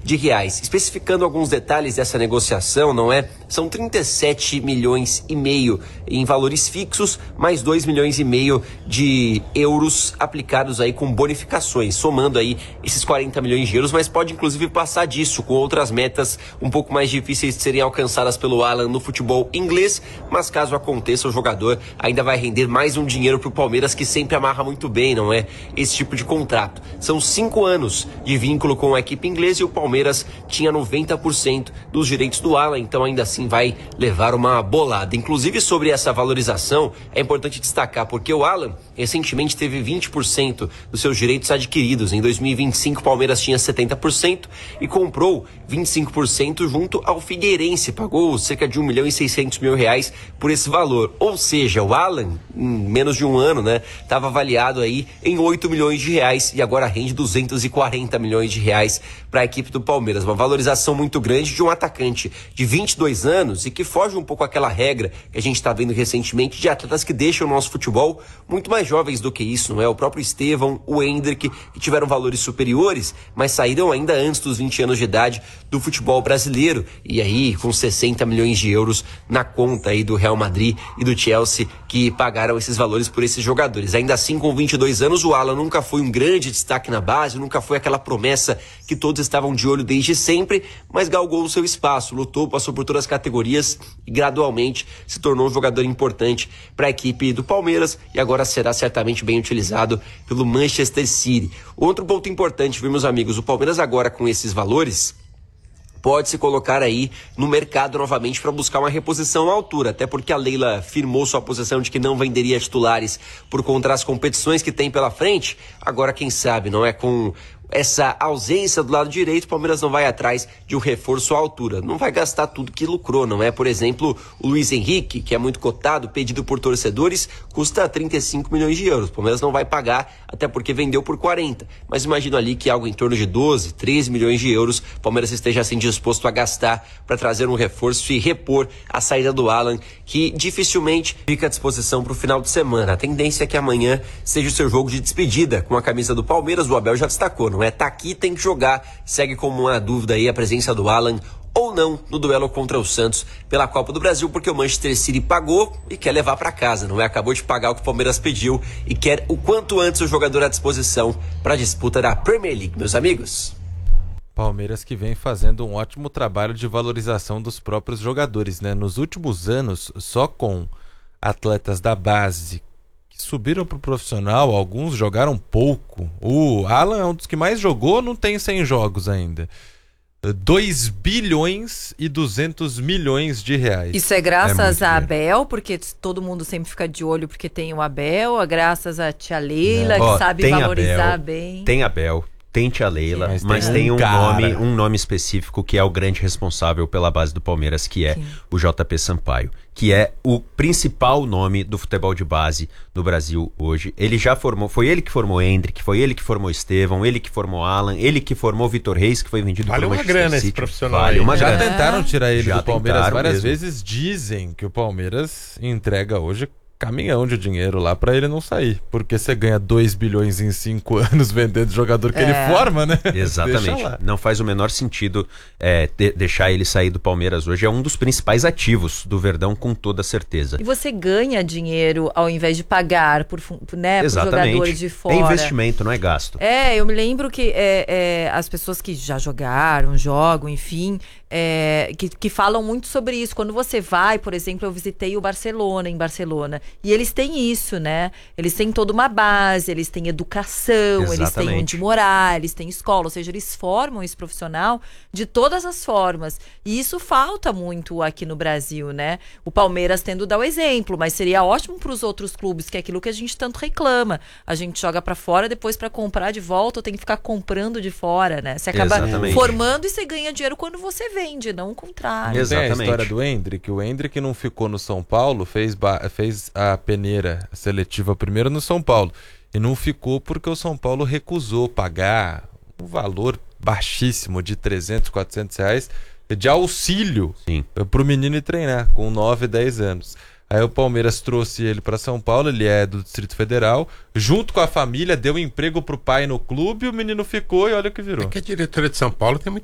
de reais. Especificando alguns detalhes dessa negociação, não é? São 37 milhões e meio em valores fixos, mais 2 milhões e meio de euros aplicados aí com bonificações, somando aí esses 40 milhões de euros, mas pode inclusive passar disso, com outras metas um pouco mais difíceis de serem alcançadas pelo Alan no futebol inglês, mas caso aconteça, o jogador ainda vai render mais um dinheiro para o Palmeiras, que sempre amarra muito bem, não é? Esse tipo de contrato. São 5 anos de vínculo com a equipe inglesa e o Palmeiras tinha 90% dos direitos do Alan, então ainda assim vai levar uma bolada. Inclusive sobre essa valorização, é importante destacar, porque o Alan recentemente teve 20% dos seus direitos adquiridos. Em 2025 o Palmeiras tinha 70% e comprou 25% junto ao Figueirense, pagou cerca de 1.600.000 reais por esse valor. Ou seja, o Alan, em menos de um ano, né, estava avaliado aí em 8 milhões de reais e agora rende 240 milhões de reais para a equipe do Palmeiras. Uma valorização muito grande de um atacante de 22 anos e que foge um pouco àquela regra que a gente está vendo recentemente de atletas que deixam o nosso futebol muito mais jovens do que isso, não é? O próprio Estevão, o Hendrick, que tiveram valores superiores, mas saíram ainda antes dos 20 anos de idade do futebol brasileiro, e aí com 60 milhões de euros na conta aí do Real Madrid e do Chelsea, que pagaram esses valores por esses jogadores. Ainda assim, com 22 anos, o Alan nunca foi um grande destaque na base, nunca foi aquela promessa que todos estavam de olho desde sempre, mas galgou o seu espaço, lutou, passou por todas as categorias e gradualmente se tornou um jogador importante para a equipe do Palmeiras e agora será certamente bem utilizado pelo Manchester City. Outro ponto importante, viu, meus amigos, o Palmeiras agora com esses valores pode se colocar aí no mercado novamente para buscar uma reposição à altura, até porque a Leila firmou sua posição de que não venderia titulares por conta das competições que tem pela frente. Agora, quem sabe, não é, com essa ausência do lado direito, o Palmeiras não vai atrás de um reforço à altura. Não vai gastar tudo que lucrou, não é? Por exemplo, o Luiz Henrique, que é muito cotado, pedido por torcedores, custa 35 milhões de euros. O Palmeiras não vai pagar, até porque vendeu por 40. Mas imagino ali que algo em torno de 12, 13 milhões de euros, o Palmeiras esteja assim disposto a gastar para trazer um reforço e repor a saída do Alan, que dificilmente fica à disposição para o final de semana. A tendência é que amanhã seja o seu jogo de despedida com a camisa do Palmeiras. O Abel já destacou, não é? Tá aqui, tem que jogar. Segue como uma dúvida aí a presença do Alan ou não no duelo contra o Santos pela Copa do Brasil, porque o Manchester City pagou e quer levar para casa, não é? Acabou de pagar o que o Palmeiras pediu e quer o quanto antes o jogador à disposição para a disputa da Premier League, meus amigos. Palmeiras que vem fazendo um ótimo trabalho de valorização dos próprios jogadores, né? Nos últimos anos, só com atletas da base que subiram para o profissional, alguns jogaram pouco. O Alan é um dos que mais jogou, não tem 100 jogos ainda. 2 bilhões e 200 milhões de reais. Isso é graças a Abel, porque todo mundo sempre fica de olho porque tem o Abel, é graças a tia Leila, que sabe valorizar Abel, bem. Tem Abel, tem tia Leila, mas tem um nome específico que é o grande responsável pela base do Palmeiras, que é o JP Sampaio, que é o principal nome do futebol de base no Brasil hoje. Ele já formou, foi ele que formou Hendrick, foi ele que formou Estevão, ele que formou Alan, ele que formou Vitor Reis, que foi vendido por Manchester City. Vale uma grana esse profissional. Vale uma grana. Já tentaram tirar ele do Palmeiras várias vezes. Dizem que o Palmeiras entrega hoje caminhão de dinheiro lá pra ele não sair, porque você ganha 2 bilhões em 5 anos vendendo jogador que ele forma, né? Exatamente, não faz o menor sentido deixar ele sair do Palmeiras hoje. É um dos principais ativos do Verdão, com toda certeza. E você ganha dinheiro ao invés de pagar por jogadores de fora. É investimento, não é gasto. Eu me lembro que as pessoas que já jogaram, jogam, enfim, que falam muito sobre isso. Quando você vai, por exemplo, eu visitei o Barcelona, em Barcelona, e eles têm isso, né? Eles têm toda uma base, eles têm educação, eles têm onde morar, eles têm escola, ou seja, eles formam esse profissional de todas as formas. E isso falta muito aqui no Brasil, né? O Palmeiras tendo dar o exemplo, mas seria ótimo para os outros clubes, que é aquilo que a gente tanto reclama. A gente joga para fora, depois para comprar de volta, tem que ficar comprando de fora, né? Você acaba formando e você ganha dinheiro quando você vende, não o contrário. Exatamente. Tem a história do Hendrick. O Hendrick não ficou no São Paulo, fez a peneira seletiva primeiro no São Paulo. E não ficou porque o São Paulo recusou pagar um valor baixíssimo de 300, 400 reais de auxílio para o menino ir treinar com 9, 10 anos. Aí o Palmeiras trouxe ele para São Paulo, ele é do Distrito Federal, junto com a família, deu emprego pro pai no clube, o menino ficou e olha o que virou. É que a diretoria de São Paulo tem muito